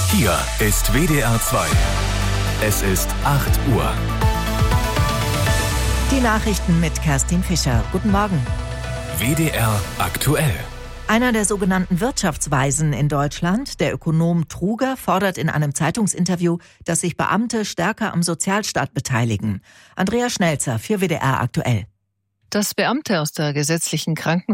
Hier ist WDR 2. Es ist 8 Uhr. Die Nachrichten mit Kerstin Fischer. Guten Morgen. WDR aktuell. Einer der sogenannten Wirtschaftsweisen in Deutschland, der Ökonom Truger, fordert in einem Zeitungsinterview, dass sich Beamte stärker am Sozialstaat beteiligen. Andrea Schnelzer für WDR aktuell. Dass Beamte aus der gesetzlichen